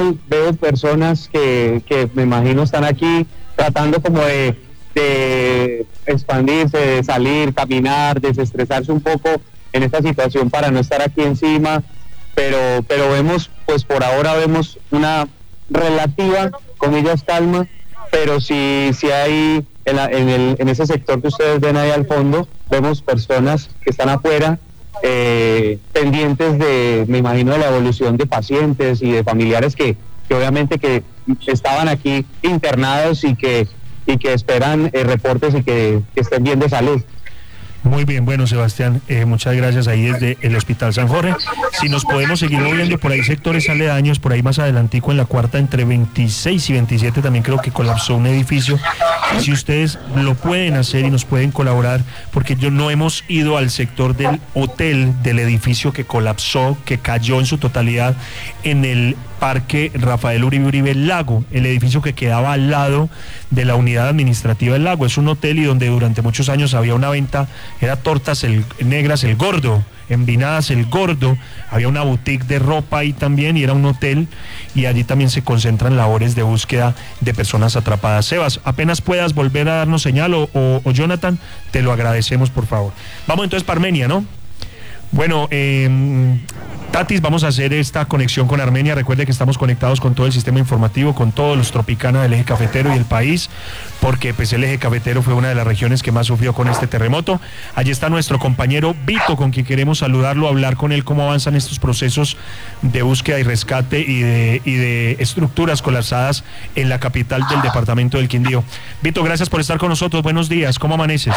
veo personas que me imagino están aquí tratando como de expandirse, de salir, caminar, desestresarse un poco en esta situación para no estar aquí encima, pero vemos, pues por ahora vemos una relativa, comillas, calma, pero sí hay en ese sector que ustedes ven ahí al fondo, vemos personas que están afuera, pendientes me imagino, de la evolución de pacientes y de familiares que obviamente que estaban aquí internados y que esperan reportes y que estén bien de salud. Muy bien, bueno, Sebastián, muchas gracias ahí desde el Hospital San Jorge. Si nos podemos seguir moviendo por ahí sectores aledaños, por ahí más adelantico en la cuarta, entre 26 y 27 también creo que colapsó un edificio. Si ustedes lo pueden hacer y nos pueden colaborar, porque no hemos ido al sector del hotel, del edificio que colapsó, que cayó en su totalidad en el Parque Rafael Uribe El Lago, el edificio que quedaba al lado de la unidad administrativa del Lago. Es un hotel y donde durante muchos años había una venta, era tortas negras El Gordo, Envinadas El Gordo, había una boutique de ropa ahí también y era un hotel, y allí también se concentran labores de búsqueda de personas atrapadas. Sebas, apenas puedas volver a darnos señal o Jonathan, te lo agradecemos, por favor. Vamos entonces para Armenia, ¿no? Bueno, Tatis, vamos a hacer esta conexión con Armenia. Recuerde que estamos conectados con todo el sistema informativo, con todos los Tropicana del eje cafetero y el país, porque pues el eje cafetero fue una de las regiones que más sufrió con este terremoto. Allí está nuestro compañero Vito, con quien queremos saludarlo, hablar con él cómo avanzan estos procesos de búsqueda y rescate y de estructuras colapsadas en la capital del departamento del Quindío. Vito, gracias por estar con nosotros. Buenos días, ¿cómo amaneces?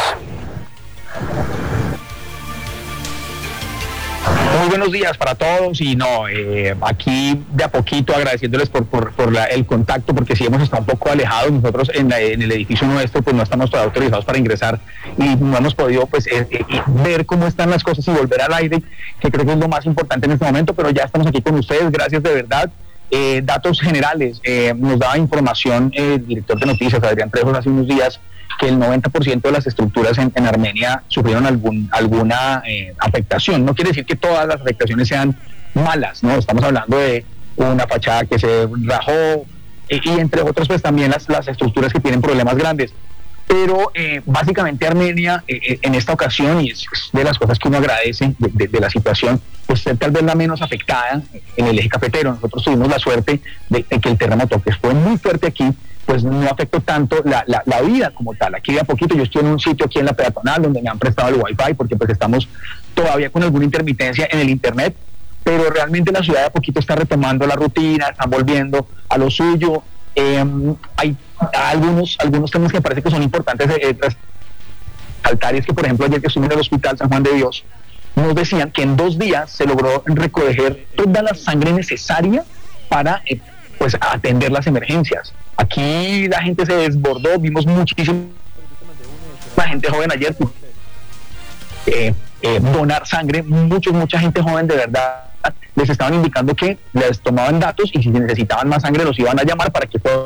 Muy buenos días para todos y aquí de a poquito agradeciéndoles por el contacto, porque sí hemos estado un poco alejados. Nosotros en el edificio nuestro pues no estamos todavía autorizados para ingresar y no hemos podido ver cómo están las cosas y volver al aire, que creo que es lo más importante en este momento, pero ya estamos aquí con ustedes, gracias de verdad. Datos generales, nos daba información el director de noticias, Adrián Trejos, hace unos días, que el 90% de las estructuras en Armenia sufrieron alguna afectación. No quiere decir que todas las afectaciones sean malas, ¿no? Estamos hablando de una fachada que se rajó y entre otros pues también las estructuras que tienen problemas grandes. Pero básicamente Armenia en esta ocasión, y es de las cosas que uno agradece de la situación, pues tal vez la menos afectada en el eje cafetero. Nosotros tuvimos la suerte de que el terremoto, que fue muy fuerte aquí, pues no afectó tanto la vida como tal. Aquí de a poquito, yo estoy en un sitio aquí en la peatonal donde me han prestado el wifi, porque pues estamos todavía con alguna intermitencia en el internet, pero realmente la ciudad de a poquito está retomando la rutina, están volviendo a lo suyo. Hay algunos temas que parece que son importantes resaltar, es que por ejemplo ayer que estuve en el Hospital San Juan de Dios, nos decían que en 2 días se logró recoger toda la sangre necesaria para pues atender las emergencias. Aquí la gente se desbordó, vimos muchísima gente joven ayer donar sangre, mucha gente joven de verdad. Les estaban indicando que les tomaban datos y si necesitaban más sangre los iban a llamar para que puedan.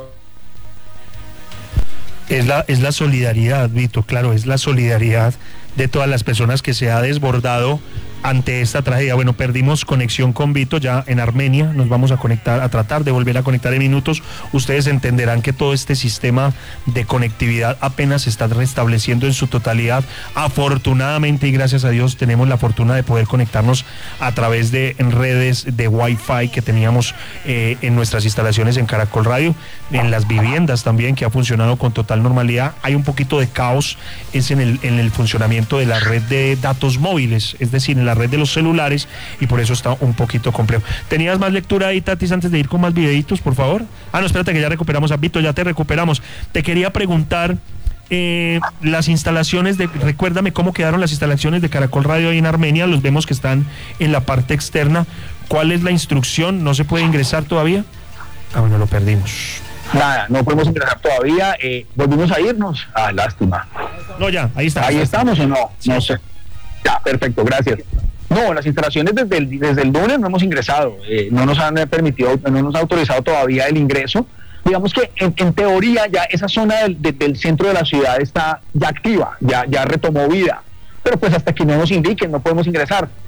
Es la solidaridad, Vito, claro, es la solidaridad de todas las personas que se ha desbordado ante esta tragedia. Bueno, perdimos conexión con Vito ya en Armenia, nos vamos a conectar, a tratar de volver a conectar en minutos. Ustedes entenderán que todo este sistema de conectividad apenas se está restableciendo en su totalidad. Afortunadamente y gracias a Dios tenemos la fortuna de poder conectarnos a través de redes de Wi-Fi que teníamos en nuestras instalaciones en Caracol Radio, en las viviendas también, que ha funcionado con total normalidad. Hay un poquito de caos es en el funcionamiento de la red de datos móviles, es decir, en la red de los celulares, y por eso está un poquito complejo. ¿Tenías más lectura ahí, Tatis, antes de ir con más videitos, por favor? Ah, no, espérate que ya recuperamos a Vito, ya te recuperamos. Te quería preguntar, las instalaciones recuérdame cómo quedaron las instalaciones de Caracol Radio ahí en Armenia, los vemos que están en la parte externa. ¿Cuál es la instrucción? ¿No se puede ingresar todavía? Ah, bueno, lo perdimos. Nada, no podemos ingresar todavía, volvimos a irnos. Ah, lástima. No, ya, ahí está. ¿Ahí estamos o no? Sí. No sé. Ya, perfecto, gracias. No, las instalaciones desde el lunes no hemos ingresado, no nos han permitido, no nos ha autorizado todavía el ingreso. Digamos que en teoría ya esa zona del centro de la ciudad está ya activa, ya retomó vida, pero pues hasta que no nos indiquen no podemos ingresar.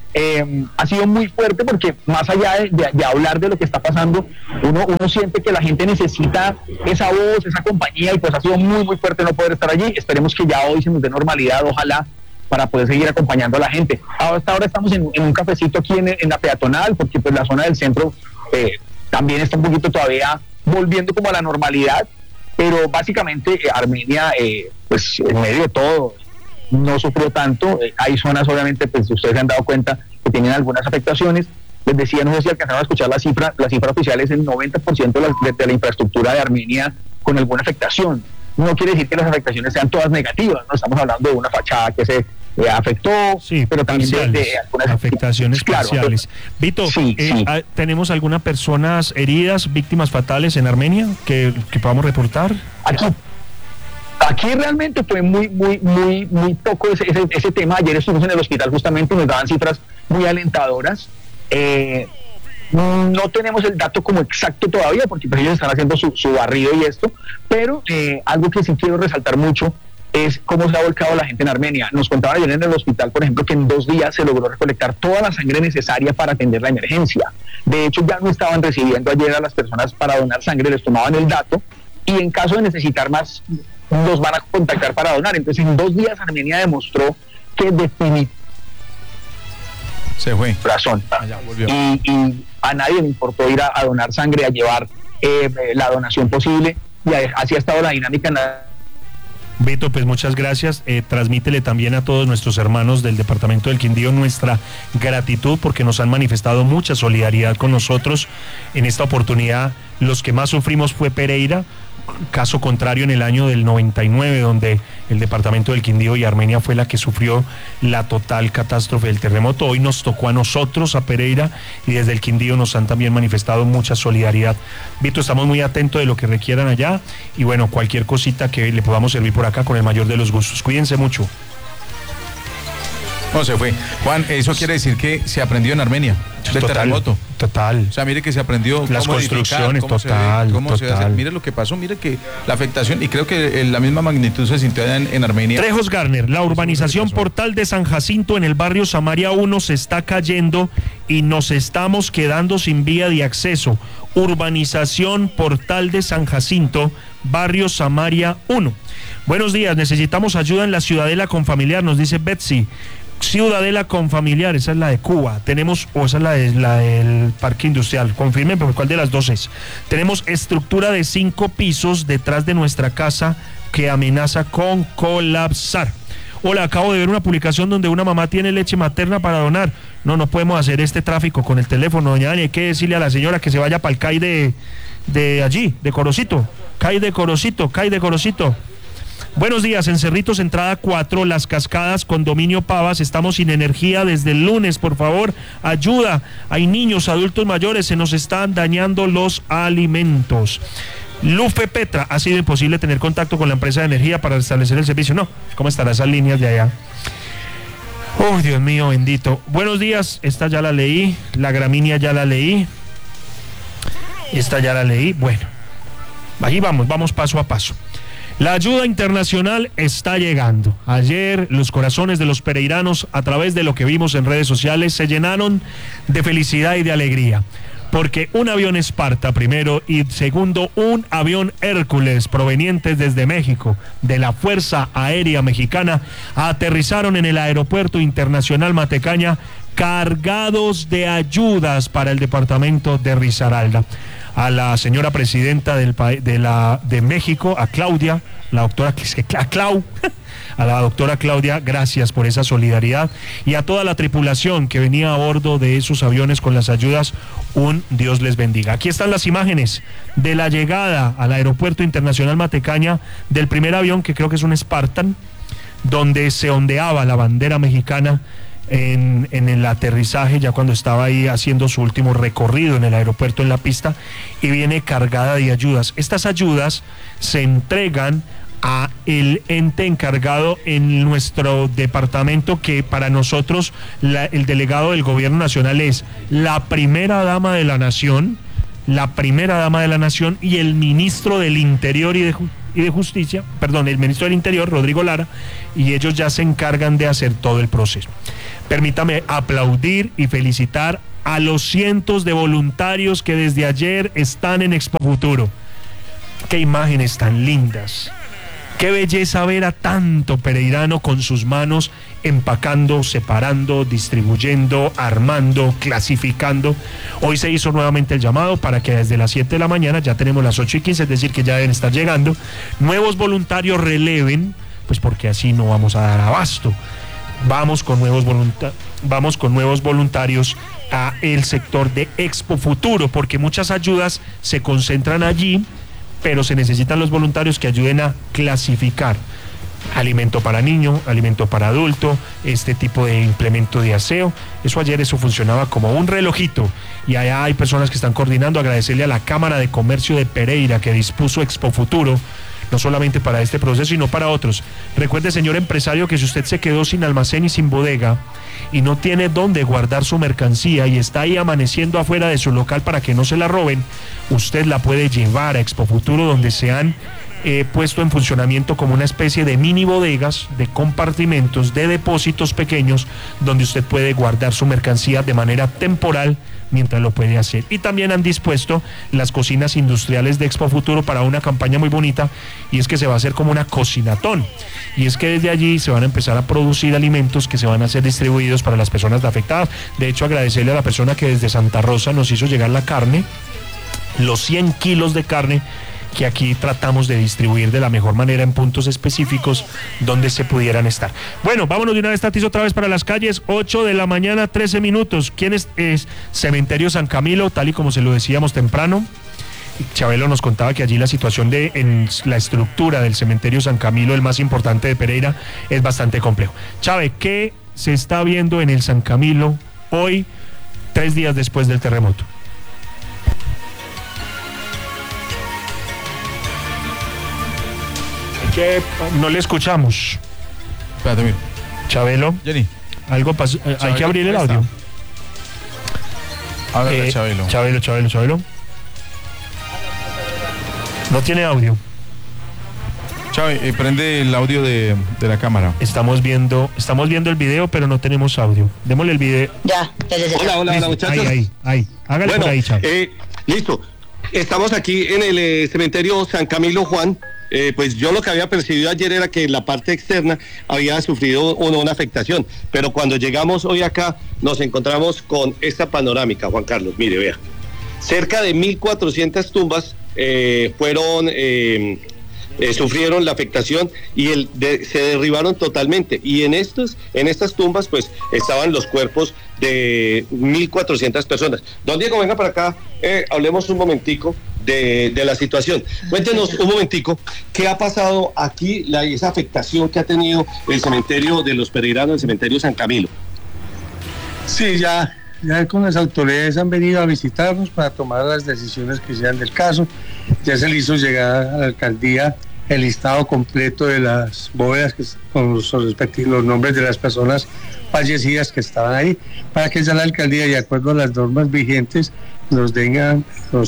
ha sido muy fuerte porque más allá de hablar de lo que está pasando, uno siente que la gente necesita esa voz, esa compañía, y pues ha sido muy, muy fuerte no poder estar allí. Esperemos que ya hoy se nos dé normalidad, ojalá, para poder seguir acompañando a la gente. Hasta ahora estamos en un cafecito aquí en la peatonal, porque pues la zona del centro también está un poquito todavía volviendo como a la normalidad, pero básicamente Armenia, pues en medio de todo, no sufrió tanto. Hay zonas, obviamente, pues ustedes se han dado cuenta que tienen algunas afectaciones. Les decía, no sé si alcanzaron a escuchar la cifra oficial es el 90% de la infraestructura de Armenia con alguna afectación. No quiere decir que las afectaciones sean todas negativas, no estamos hablando de una fachada que se afectó, sí, pero también de algunas afectaciones parciales. Vito, sí. ¿tenemos algunas personas heridas, víctimas fatales en Armenia que podamos reportar? Aquí realmente fue muy poco ese tema. Ayer estuvimos en el hospital justamente y nos daban cifras muy alentadoras. No tenemos el dato como exacto todavía porque pues ellos están haciendo su barrido y esto, pero algo que sí quiero resaltar mucho es cómo se ha volcado la gente en Armenia. Nos contaban ayer en el hospital, por ejemplo, que en 2 días se logró recolectar toda la sangre necesaria para atender la emergencia. De hecho, ya no estaban recibiendo ayer a las personas para donar sangre, les tomaban el dato y en caso de necesitar más, nos van a contactar para donar. Entonces, en 2 días Armenia demostró que definitivamente se fue. Razón. Y a nadie le importó ir a donar sangre, a llevar la donación posible, y así ha estado la dinámica en la... Vito, pues muchas gracias. Transmítele también a todos nuestros hermanos del departamento del Quindío nuestra gratitud porque nos han manifestado mucha solidaridad con nosotros. En esta oportunidad, los que más sufrimos fue Pereira, caso contrario en el año del 99, donde el departamento del Quindío y Armenia fue la que sufrió la total catástrofe del terremoto. Hoy nos tocó a nosotros, a Pereira, y desde el Quindío nos han también manifestado mucha solidaridad. Vito, estamos muy atentos de lo que requieran allá y bueno, cualquier cosita que le podamos servir por acá con el mayor de los gustos. Cuídense mucho. No, se fue. Juan, eso quiere decir que se aprendió en Armenia del terremoto. Total. O sea, mire que se aprendió las construcciones, cómo total. Se debe hacer. Mire lo que pasó, mire que la afectación, y creo que la misma magnitud se sintió en Armenia. Trejos Garner, la urbanización Portal de San Jacinto en el barrio Samaria 1 se está cayendo y nos estamos quedando sin vía de acceso. Urbanización Portal de San Jacinto, barrio Samaria 1. Buenos días, necesitamos ayuda en la Ciudadela Confamiliar, nos dice Betsy. Ciudadela Confamiliar, esa es la de Cuba. Tenemos, o esa es la del Parque Industrial. Confirmen por cuál de las dos es. Tenemos estructura de 5 pisos detrás de nuestra casa que amenaza con colapsar. Hola, acabo de ver una publicación donde una mamá tiene leche materna para donar. No podemos hacer este tráfico con el teléfono, doña Dani. Hay que decirle a la señora que se vaya para el CAI de allí, de Corocito. CAI de Corocito. Buenos días, en Cerritos, entrada 4, Las Cascadas, condominio Pavas, estamos sin energía desde el lunes, por favor, ayuda, hay niños, adultos mayores, se nos están dañando los alimentos. Lufe Petra, ha sido imposible tener contacto con la empresa de energía para restablecer el servicio. No, ¿cómo estarán esas líneas de allá? Oh, Dios mío, bendito. Buenos días, esta ya la leí, la gramínea ya la leí, esta ya la leí, bueno, ahí vamos paso a paso. La ayuda internacional está llegando. Ayer los corazones de los pereiranos, a través de lo que vimos en redes sociales, se llenaron de felicidad y de alegría. Porque un avión Esparta primero y segundo un avión Hércules provenientes desde México, de la Fuerza Aérea Mexicana, aterrizaron en el Aeropuerto Internacional Matecaña cargados de ayudas para el departamento de Risaralda. A la señora presidenta de México, a Claudia, la doctora a la doctora Claudia, gracias por esa solidaridad, y a toda la tripulación que venía a bordo de esos aviones con las ayudas, un Dios les bendiga. Aquí están las imágenes de la llegada al Aeropuerto Internacional Matecaña del primer avión, que creo que es un Spartan, donde se ondeaba la bandera mexicana en el aterrizaje, ya cuando estaba ahí haciendo su último recorrido en el aeropuerto, en la pista, y viene cargada de ayudas. Estas ayudas se entregan a el ente encargado en nuestro departamento, que para nosotros el delegado del gobierno nacional es la primera dama de la nación y el ministro del Interior y de y de Justicia, perdón, el ministro del Interior, Rodrigo Lara, y ellos ya se encargan de hacer todo el proceso. Permítame aplaudir y felicitar a los cientos de voluntarios que desde ayer están en Expo Futuro. Qué imágenes tan lindas. Qué belleza ver a tanto pereirano con sus manos empacando, separando, distribuyendo, armando, clasificando. Hoy se hizo nuevamente el llamado para que desde las 7 de la mañana, ya tenemos las 8:15, es decir, que ya deben estar llegando, nuevos voluntarios releven, pues porque así no vamos a dar abasto. Vamos con nuevos voluntarios a el sector de Expo Futuro, porque muchas ayudas se concentran allí, pero se necesitan los voluntarios que ayuden a clasificar alimento para niño, alimento para adulto, este tipo de implemento de aseo. Eso funcionaba como un relojito, y allá hay personas que están coordinando. Agradecerle a la Cámara de Comercio de Pereira que dispuso Expo Futuro, no solamente para este proceso, sino para otros. Recuerde, señor empresario, que si usted se quedó sin almacén y sin bodega y no tiene dónde guardar su mercancía y está ahí amaneciendo afuera de su local para que no se la roben, usted la puede llevar a Expo Futuro, donde se han puesto en funcionamiento como una especie de mini bodegas, de compartimentos, de depósitos pequeños, donde usted puede guardar su mercancía de manera temporal mientras lo puede hacer. Y también han dispuesto las cocinas industriales de Expo Futuro para una campaña muy bonita, y es que se va a hacer como una cocinatón, y es que desde allí se van a empezar a producir alimentos que se van a ser distribuidos para las personas afectadas. De hecho, agradecerle a la persona que desde Santa Rosa nos hizo llegar la carne, los 100 kilos de carne que aquí tratamos de distribuir de la mejor manera en puntos específicos donde se pudieran estar. Bueno, vámonos de una vez, Tatis, otra vez para las calles. 8 de la mañana, 13 minutos. ¿Quién es Cementerio San Camilo? Tal y como se lo decíamos temprano, Chabelo nos contaba que allí la situación en la estructura del Cementerio San Camilo, el más importante de Pereira, es bastante complejo. Chave, ¿qué se está viendo en el San Camilo hoy, 3 días después del terremoto? Que no le escuchamos. Espérate, mira. Chabelo. Jenny. Algo pasó. Hay que abrir el audio. Háblale, Chabelo. Chabelo. No tiene audio. Chávez, prende el audio de la cámara. Estamos viendo el video, pero no tenemos audio. Démosle el video. Ya. Hola, muchachos. Ahí. Hágale bueno, por ahí, Chávez. Listo. Estamos aquí en el cementerio San Camilo Juan. Pues yo lo que había percibido ayer era que la parte externa había sufrido una afectación, pero cuando llegamos hoy acá nos encontramos con esta panorámica, Juan Carlos, mire, vea, cerca de 1.400 tumbas sufrieron la afectación y se derribaron totalmente, y en estas tumbas pues estaban los cuerpos de 1.400 personas. Don Diego, venga para acá, hablemos un momentico de la situación. Cuéntenos un momentico, ¿qué ha pasado aquí, esa afectación que ha tenido el cementerio de los pereiranos, el cementerio San Camilo? Sí, ya con las autoridades han venido a visitarnos para tomar las decisiones que sean del caso. Ya se le hizo llegar a la alcaldía el listado completo de las bóvedas con los respectivos nombres de las personas fallecidas que estaban ahí, para que ya la alcaldía, de acuerdo a las normas vigentes, nos digan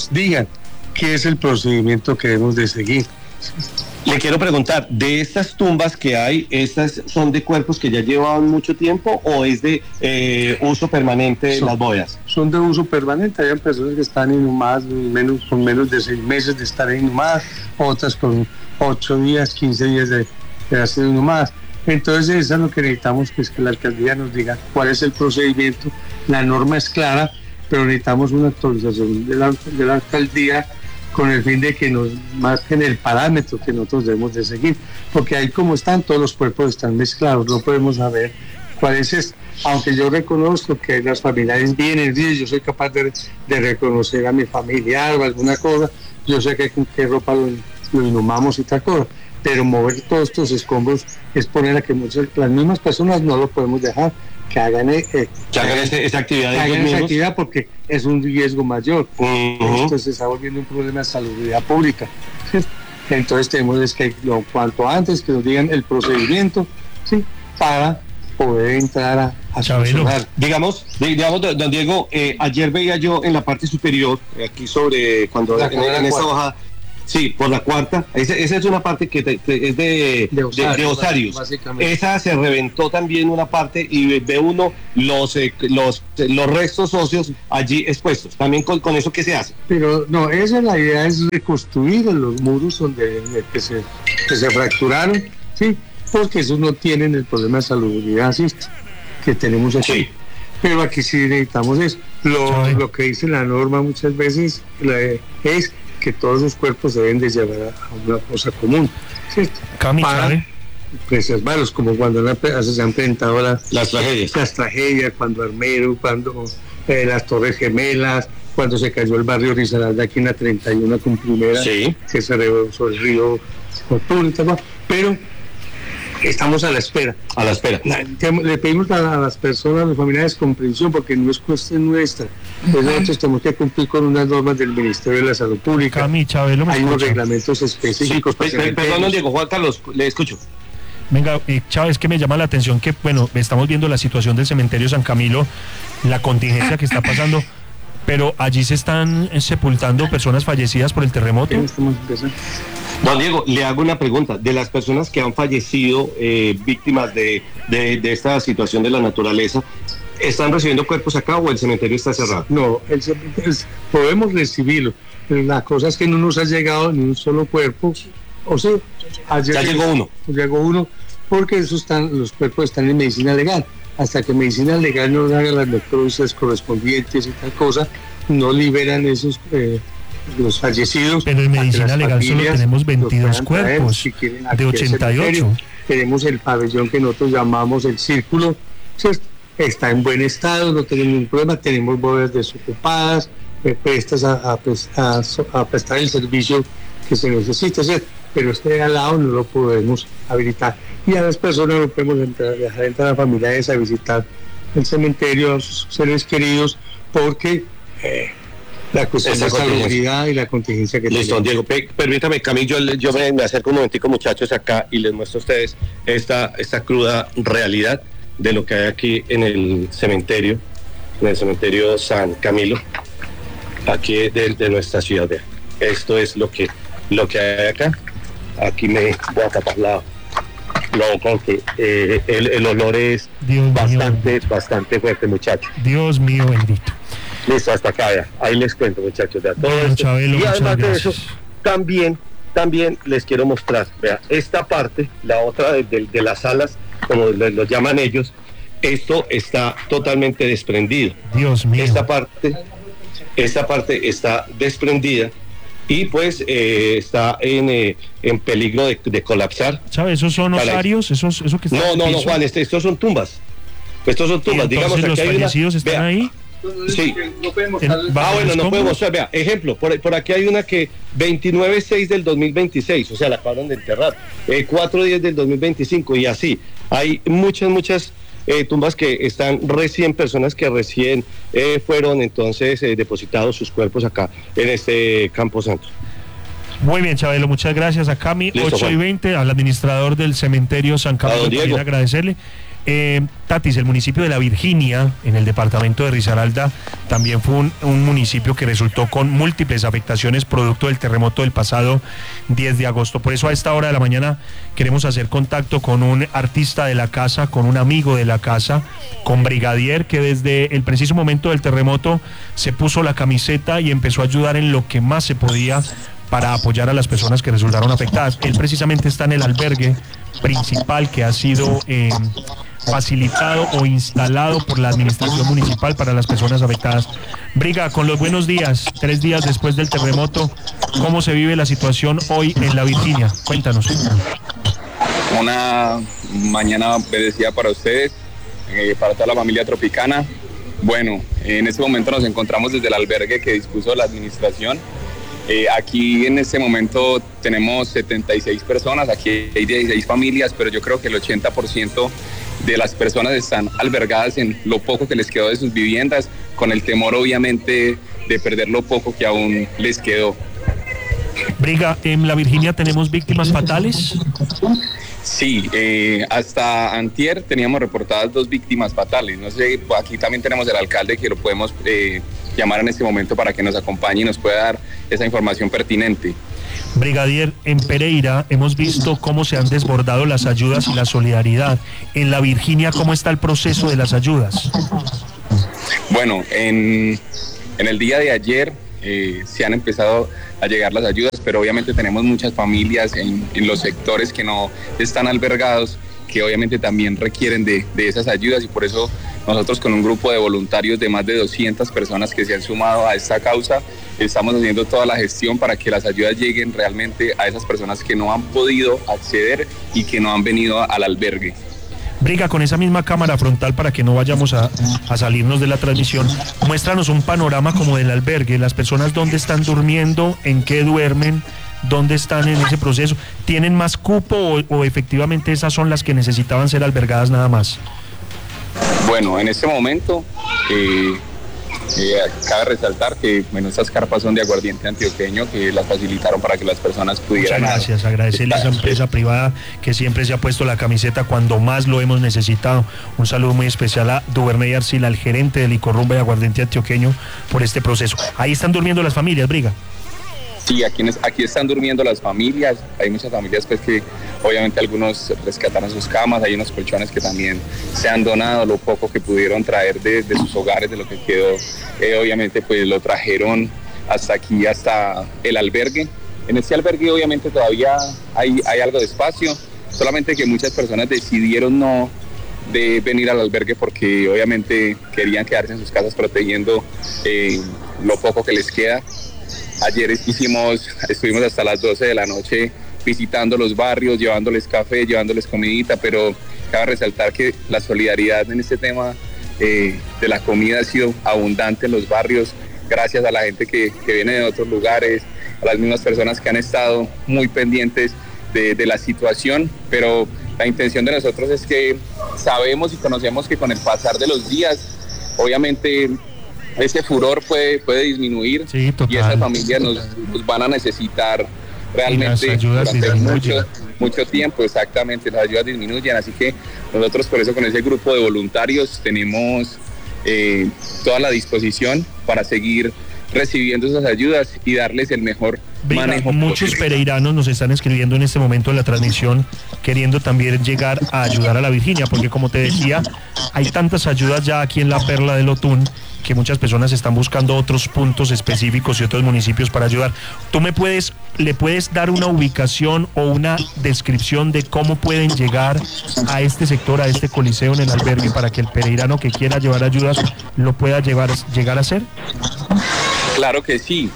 qué es el procedimiento que debemos de seguir. Le quiero preguntar, de estas tumbas que hay, ¿estas son de cuerpos que ya llevaban mucho tiempo o es de uso permanente las bóvedas? Son de uso permanente. Hay personas que están inhumadas con menos de 6 meses de estar inhumadas, otras con 8 días, 15 días de haber sido inhumadas. Entonces eso es lo que necesitamos, que es que la alcaldía nos diga cuál es el procedimiento. La norma es clara, pero necesitamos una actualización de la alcaldía con el fin de que nos marquen el parámetro que nosotros debemos de seguir, porque ahí como están, todos los cuerpos están mezclados, no podemos saber cuál es. Aunque yo reconozco que las familiares vienen, yo soy capaz de reconocer a mi familiar o alguna cosa, yo sé que con qué ropa lo inhumamos y tal cosa, pero mover todos estos escombros es poner a que las mismas personas no lo podemos dejar, que hagan esa actividad, porque es un riesgo mayor. Esto se está volviendo un problema de salubridad pública. Entonces tenemos que cuanto antes que nos digan el procedimiento, ¿sí?, para poder entrar a solucionar. Digamos, don Diego, ayer veía yo en la parte superior, aquí sobre, cuando en esta hoja, Sí, por la cuarta. Esa es una parte que es de Osarios. Esa se reventó también una parte y ve uno los restos óseos allí expuestos. También con eso, ¿qué se hace? Pero no, la idea es reconstruir los muros donde que se fracturaron, ¿sí? Porque esos no tienen el problema de salubridad que tenemos aquí. Sí. Pero aquí sí necesitamos eso. Lo que dice la norma muchas veces es que todos los cuerpos se deben de llevar a una fosa común, ¿cierto? Para preservarlos, como cuando se han presentado las tragedias, cuando Armero, cuando las Torres Gemelas, cuando se cayó el barrio Risaralda aquí en la 31 con Primera, que se rebosó el río Fortuna, pero estamos a la espera. Le pedimos a las personas, a los familiares, comprensión, porque no es cuestión nuestra. Pues nosotros tenemos que cumplir con unas normas del Ministerio de la Salud Pública. Hay unos reglamentos específicos. Perdón, Diego, Juan Carlos, le escucho. Venga, Chávez, que me llama la atención que, bueno, estamos viendo la situación del cementerio San Camilo, la contingencia que está pasando, pero allí se están sepultando personas fallecidas por el terremoto. Don Diego, le hago una pregunta. De las personas que han fallecido víctimas de esta situación de la naturaleza, ¿están recibiendo cuerpos acá o el cementerio está cerrado? No, el cementerio podemos recibirlo. Pero la cosa es que no nos ha llegado ni un solo cuerpo. O sea, ya llegó uno. Porque los cuerpos están en medicina legal. Hasta que medicina legal no haga las necropsias correspondientes y tal cosa, no liberan esos los fallecidos. Pero en medicina legal solo tenemos 22 cuerpos de 88. Tenemos el pabellón que nosotros llamamos el círculo, ¿cierto? Está en buen estado, no tenemos ningún problema, tenemos bóvedas desocupadas, prestas a prestar el servicio que se necesita, ¿cierto? Pero este al lado no lo podemos habilitar. Y a las personas no podemos dejar entrar a familiares a visitar el cementerio, a sus seres queridos, porque la cuestión de salubridad y la contingencia que tenemos. Listo, Diego, permítame, Camilo, yo me acerco un momentico, muchachos, acá y les muestro a ustedes esta cruda realidad de lo que hay aquí en el cementerio San Camilo, aquí de nuestra ciudad. Esto es lo que hay acá. Aquí me voy a tapar la boca, que el olor es bastante fuerte, muchachos. Dios mío bendito. Listo, hasta acá, ya. Ahí les cuento, muchachos, de todo esto. Chabelo, y además de eso, también les quiero mostrar, vea, esta parte, la otra de las alas, como lo llaman ellos, esto está totalmente desprendido. Dios mío. Esta parte está desprendida y pues está en peligro de colapsar. ¿Sabes? ¿Esos son osarios? ¿Eso que está no, Juan, estos son tumbas. Estos son tumbas. Digamos, los fallecidos están ahí. Sí. No podemos bueno, no podemos mostrar. Vea, ejemplo, por aquí hay una que 29/6 del 2026, o sea, la acaban de enterrar. 4/10 del 2025 y así. Hay muchas tumbas que están personas que recién fueron entonces depositados sus cuerpos acá en este Campo Santo. Muy bien, Chabelo, muchas gracias. A Cami, 8:20, al administrador del cementerio San Camilo, también agradecerle. Tatis, el municipio de La Virginia, en el departamento de Risaralda, también fue un municipio que resultó con múltiples afectaciones producto del terremoto del pasado 10 de agosto. Por eso a esta hora de la mañana queremos hacer contacto con un artista de la casa, con un amigo de la casa, con Brigadier, que desde el preciso momento del terremoto se puso la camiseta y empezó a ayudar en lo que más se podía para apoyar a las personas que resultaron afectadas. Él precisamente está en el albergue principal que ha sido facilitado o instalado por la administración municipal para las personas afectadas. Briga, con los buenos días, 3 días después del terremoto, ¿cómo se vive la situación hoy en La Virginia? Cuéntanos. Una mañana bendecida para ustedes, para toda la familia tropicana. Bueno, en este momento nos encontramos desde el albergue que dispuso la administración. Aquí en este momento tenemos 76 personas, aquí hay 16 familias, pero yo creo que el 80% de las personas están albergadas en lo poco que les quedó de sus viviendas, con el temor obviamente de perder lo poco que aún les quedó. Briga, ¿en La Virginia tenemos víctimas fatales? Sí, hasta antier teníamos reportadas 2 víctimas fatales. No sé, aquí también tenemos el alcalde que lo podemos llamar en este momento para que nos acompañe y nos pueda dar esa información pertinente. Brigadier, en Pereira hemos visto cómo se han desbordado las ayudas y la solidaridad. En La Virginia, ¿cómo está el proceso de las ayudas? Bueno, en el día de ayer se han empezado a llegar las ayudas, pero obviamente tenemos muchas familias en los sectores que no están albergados, que obviamente también requieren de esas ayudas, y por eso nosotros, con un grupo de voluntarios de más de 200 personas que se han sumado a esta causa, estamos haciendo toda la gestión para que las ayudas lleguen realmente a esas personas que no han podido acceder y que no han venido al albergue. Briga, con esa misma cámara frontal, para que no vayamos a salirnos de la transmisión, muéstranos un panorama como del albergue, las personas dónde están durmiendo, en qué duermen, dónde están en ese proceso, ¿tienen más cupo o efectivamente esas son las que necesitaban ser albergadas nada más? Bueno, en este momento cabe resaltar que estas carpas son de aguardiente antioqueño, que las facilitaron para que las personas pudieran... Muchas gracias, agradecerle a esa empresa privada que siempre se ha puesto la camiseta cuando más lo hemos necesitado. Un saludo muy especial a Duvernay Arcila, al gerente de Licorrumba y Aguardiente Antioqueño, por este proceso. Ahí están durmiendo las familias, Briga. Sí, aquí están durmiendo las familias. Hay muchas familias pues que obviamente algunos rescataron sus camas, hay unos colchones que también se han donado, lo poco que pudieron traer de sus hogares, de lo que quedó, obviamente pues lo trajeron hasta aquí, hasta el albergue. En este albergue obviamente todavía hay algo de espacio, solamente que muchas personas decidieron no de venir al albergue porque obviamente querían quedarse en sus casas protegiendo lo poco que les queda. Ayer estuvimos hasta las 12 de la noche visitando los barrios, llevándoles café, llevándoles comidita, pero cabe resaltar que la solidaridad en este tema de la comida ha sido abundante en los barrios, gracias a la gente que viene de otros lugares, a las mismas personas que han estado muy pendientes de la situación, pero la intención de nosotros es que sabemos y conocemos que con el pasar de los días, obviamente ese furor puede disminuir, sí, y esas familias nos van a necesitar realmente durante mucho tiempo. Exactamente, las ayudas disminuyen, así que nosotros por eso con ese grupo de voluntarios tenemos toda la disposición para seguir recibiendo esas ayudas y darles el mejor manejo. Muchos pereiranos nos están escribiendo en este momento en la transmisión queriendo también llegar a ayudar a La Virginia, porque como te decía, hay tantas ayudas ya aquí en la Perla del Otún que muchas personas están buscando otros puntos específicos y otros municipios para ayudar. ¿Tú le puedes dar una ubicación o una descripción de cómo pueden llegar a este sector, a este coliseo en el albergue, para que el pereirano que quiera llevar ayudas lo pueda llegar a hacer? Claro que sí.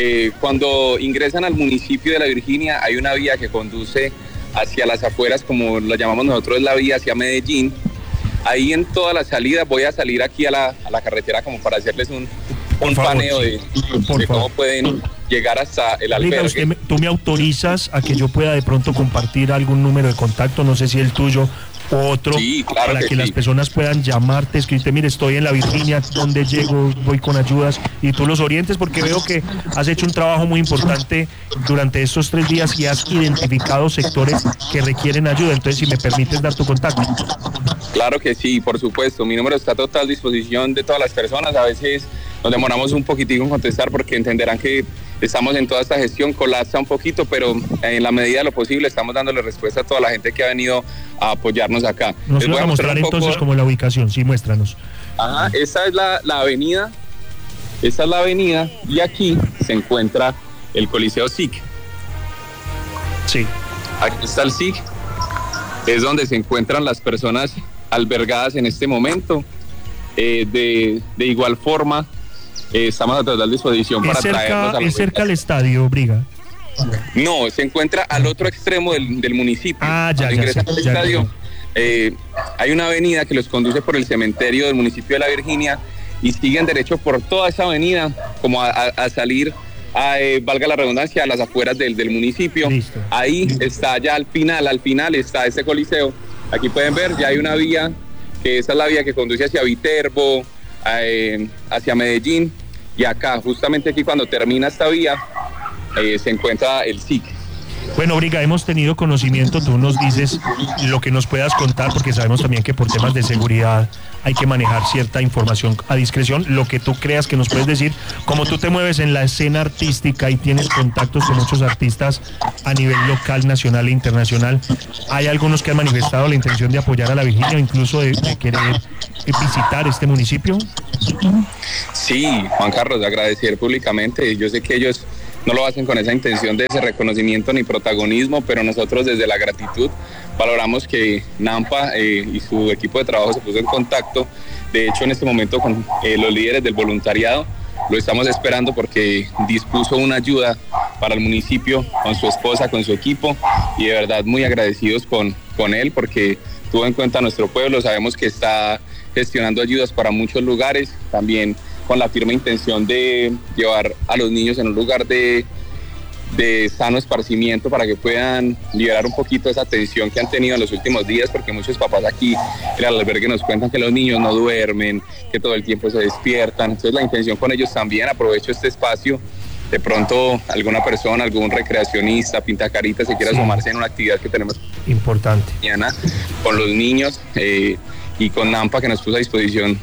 Cuando ingresan al municipio de La Virginia hay una vía que conduce hacia las afueras, como la llamamos nosotros, la vía hacia Medellín. Ahí en toda la salida, voy a salir aquí a la carretera como para hacerles un paneo de cómo pueden llegar hasta el albergue. ¿Tú me autorizas a que yo pueda de pronto compartir algún número de contacto, no sé si el tuyo o otro, sí, claro, para que las personas puedan llamarte, escribirte, mire, estoy en La Virginia, ¿dónde llego? Voy con ayudas, y tú los orientes, porque veo que has hecho un trabajo muy importante durante estos 3 días y has identificado sectores que requieren ayuda. Entonces, si me permites dar tu contacto. Claro que sí, por supuesto, mi número está a total disposición de todas las personas. A veces nos demoramos un poquitico en contestar porque entenderán que estamos en toda esta gestión, colapsa un poquito, pero en la medida de lo posible estamos dándole respuesta a toda la gente que ha venido a apoyarnos acá. Nos voy a mostrar entonces como la ubicación, sí, muéstranos. Ajá, esta es la avenida, y aquí se encuentra el Coliseo SIC. Sí. Aquí está el SIC, es donde se encuentran las personas albergadas en este momento. De igual forma, estamos a total disposición para traerlos a la... ¿Es cerca al estadio, Briga? No, se encuentra al otro extremo del municipio. Cuando ingresan al estadio, hay una avenida que los conduce por el cementerio del municipio de La Virginia y siguen derecho por toda esa avenida como a salir, valga la redundancia, a las afueras del municipio. Listo. Ahí está ya al final está ese coliseo. Aquí pueden ver, ya hay una vía, que esa es la vía que conduce hacia Viterbo, hacia Medellín, y acá, justamente aquí cuando termina esta vía, se encuentra el SIC. Bueno, Briga, hemos tenido conocimiento, tú nos dices lo que nos puedas contar, porque sabemos también que por temas de seguridad hay que manejar cierta información a discreción, lo que tú creas que nos puedes decir, como tú te mueves en la escena artística y tienes contactos con muchos artistas a nivel local, nacional e internacional, hay algunos que han manifestado la intención de apoyar a la Virginia o incluso de querer visitar este municipio. Sí, Juan Carlos, agradecer públicamente, yo sé que ellos no lo hacen con esa intención de ese reconocimiento ni protagonismo, pero nosotros desde la gratitud valoramos que Nampa y su equipo de trabajo se puso en contacto. De hecho, en este momento con los líderes del voluntariado lo estamos esperando porque dispuso una ayuda para el municipio con su esposa, con su equipo, y de verdad muy agradecidos con él porque tuvo en cuenta a nuestro pueblo. Sabemos que está gestionando ayudas para muchos lugares, también con la firme intención de llevar a los niños en un lugar de sano esparcimiento para que puedan liberar un poquito esa tensión que han tenido en los últimos días, porque muchos papás aquí en el albergue nos cuentan que los niños no duermen, que todo el tiempo se despiertan. Entonces la intención con ellos también, aprovecho este espacio, de pronto alguna persona, algún recreacionista, pintacaritas, se quiera asomarse en una actividad que tenemos importante mañana con los niños y con Nampa, que nos puso a disposición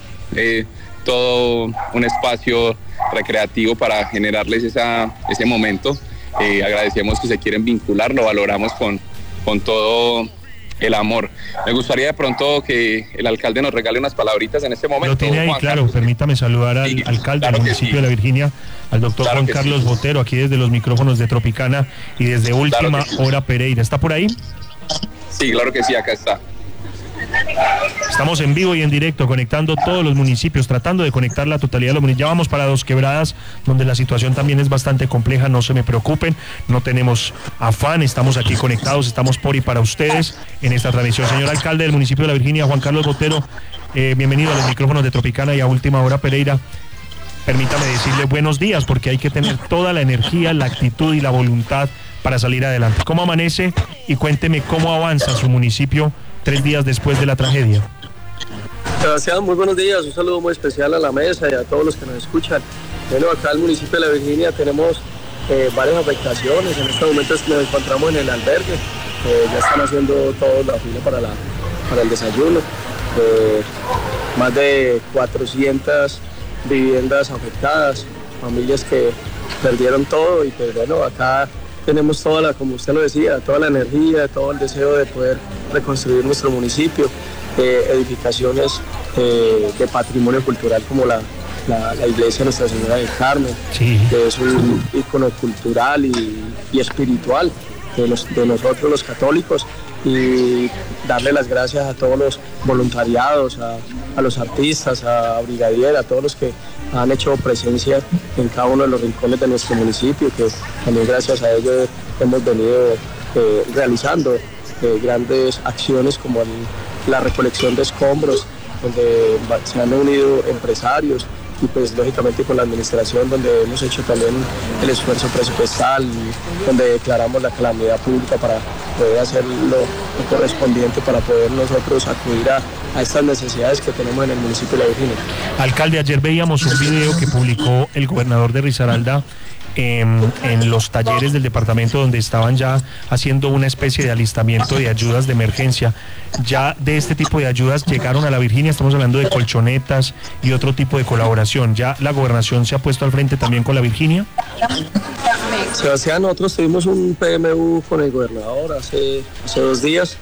todo un espacio recreativo para generarles ese momento. Agradecemos que se quieren vincular, lo valoramos con todo el amor. Me gustaría de pronto que el alcalde nos regale unas palabritas en este momento. Lo tiene ahí, Juan claro, Carlos. Permítame saludar al alcalde claro del municipio sí. de La Virginia, al doctor Claro Juan que Carlos sí. Botero, aquí desde los micrófonos de Tropicana y desde Última que sí. Hora Pereira. ¿Está por ahí? Sí, claro que sí, acá está. Estamos en vivo y en directo, conectando todos los municipios, tratando de conectar la totalidad de los municipios. Ya vamos para Dos Quebradas, donde la situación también es bastante compleja, no se me preocupen, no tenemos afán, estamos aquí conectados, estamos por y para ustedes en esta transmisión. Señor alcalde del municipio de La Virginia, Juan Carlos Botero, bienvenido a los micrófonos de Tropicana y a Última Hora Pereira. Permítame decirle buenos días, porque hay que tener toda la energía, la actitud y la voluntad para salir adelante. ¿Cómo amanece? Y cuénteme cómo avanza su municipio 3 días después de la tragedia. Sebastián, muy buenos días, un saludo muy especial a la mesa y a todos los que nos escuchan. Bueno, acá en el municipio de La Virginia tenemos varias afectaciones. En este momento nos encontramos en el albergue, ya están haciendo toda la fila para el desayuno. Más de 400 viviendas afectadas, familias que perdieron todo, y pues bueno, acá tenemos como usted lo decía, toda la energía, todo el deseo de poder reconstruir nuestro municipio, edificaciones de patrimonio cultural como la iglesia Nuestra Señora del Carmen, sí, que es un ícono cultural y espiritual de nosotros los católicos, y darle las gracias a todos los voluntariados, a los artistas, a Brigadier, a todos los que han hecho presencia en cada uno de los rincones de nuestro municipio, que también gracias a ellos hemos venido realizando grandes acciones como la recolección de escombros, donde se han unido empresarios, y pues lógicamente con la administración, donde hemos hecho también el esfuerzo presupuestal, donde declaramos la calamidad pública para poder hacer lo correspondiente para poder nosotros acudir a estas necesidades que tenemos en el municipio de La Virginia. Alcalde, ayer veíamos un video que publicó el gobernador de Risaralda en los talleres del departamento, donde estaban ya haciendo una especie de alistamiento de ayudas de emergencia. Ya de este tipo de ayudas llegaron a La Virginia, estamos hablando de colchonetas y otro tipo de colaboración. ¿Ya la gobernación se ha puesto al frente también con La Virginia? Sebastián, nosotros tuvimos un PMU con el gobernador hace 2 días.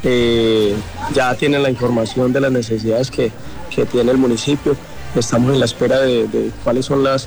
Ya tienen la información de las necesidades que tiene el municipio. Estamos en la espera de cuáles son los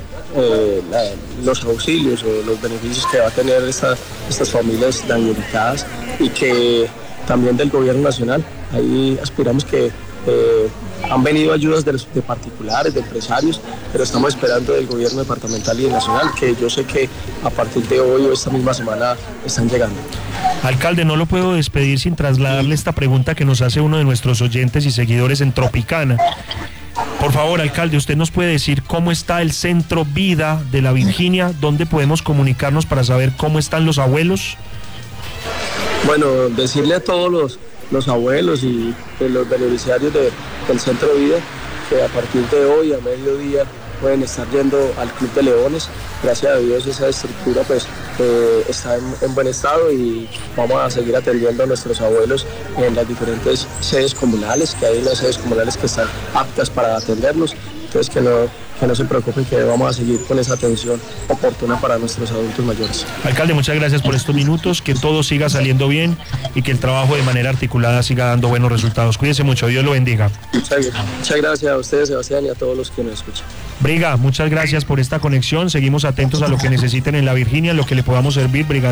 auxilios o los beneficios que va a tener estas familias damnificadas, y que también del gobierno nacional. Ahí aspiramos que han venido ayudas de particulares, de empresarios, pero estamos esperando del gobierno departamental y nacional, que yo sé que a partir de hoy o esta misma semana están llegando. Alcalde, no lo puedo despedir sin trasladarle esta pregunta que nos hace uno de nuestros oyentes y seguidores en Tropicana. Por favor, alcalde, ¿usted nos puede decir cómo está el Centro Vida de La Virginia? ¿Dónde podemos comunicarnos para saber cómo están los abuelos? Bueno, decirle a todos los abuelos y los beneficiarios del Centro Vida que a partir de hoy, a mediodía, pueden estar yendo al Club de Leones. Gracias a Dios esa estructura pues está en buen estado y vamos a seguir atendiendo a nuestros abuelos en las diferentes sedes comunales, que hay unas sedes comunales que están aptas para atenderlos. Entonces que no se preocupen, que vamos a seguir con esa atención oportuna para nuestros adultos mayores. Alcalde, muchas gracias por estos minutos, que todo siga saliendo bien y que el trabajo de manera articulada siga dando buenos resultados. Cuídense mucho, Dios lo bendiga. Muchas gracias a ustedes, Sebastián, y a todos los que nos escuchan. Briga, muchas gracias por esta conexión, seguimos atentos a lo que necesiten en La Virginia, en lo que le podamos servir, Briga.